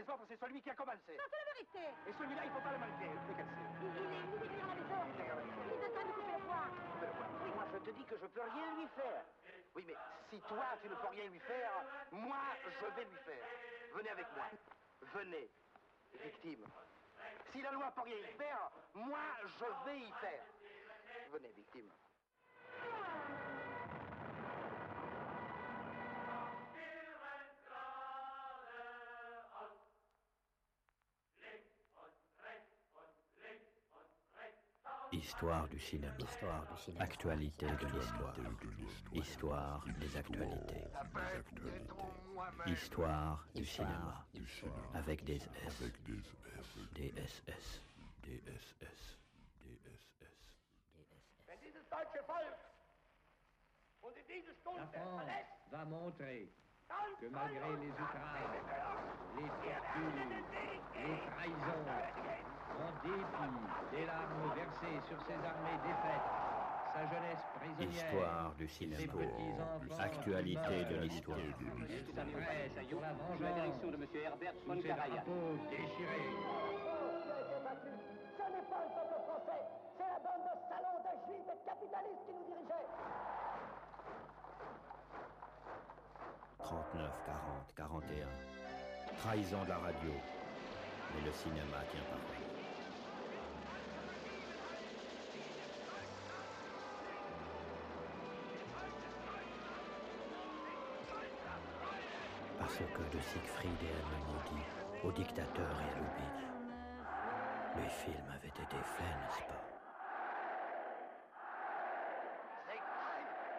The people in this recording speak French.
les autres, c'est celui qui a commencé. Non, c'est la vérité. Et celui-là, il faut pas le manquer. Lequel c'est? Il est à la maison. Il est en train de couper le bois. Oui, moi, je te dis que je peux rien lui faire. Oui, mais si toi, tu ne peux rien lui faire, moi, je vais lui faire. Venez avec moi. Venez, victime. Si la loi peut rien y faire, moi, je vais y faire. Venez, victime. Histoire du cinéma. Actualité de l'histoire. Histoire des actualités. Histoire du cinéma. Avec des S. Des SS. Des SS. Des SS. La France va montrer que malgré les outrages, les tortures, les trahisons, en dépit des larmes versées sur ses armées défaites, sa jeunesse prisonnière, Histoire du cinéma. ses petits-enfants, Actualité de l'histoire. elle s'apprête pour la vengeance, la direction de M. Herbert sous von ses Karajan. drapeaux déchirés. Ce n'est pas le peuple français, c'est la bande de salauds, de juifs et de capitalistes qui nous dirigeait. 39, 40, 41. Trahison de la radio. Mais le cinéma tient parole. Parce que de Siegfried et Edmund au dictateur et à l'oubli, les films avaient été faits, n'est-ce pas?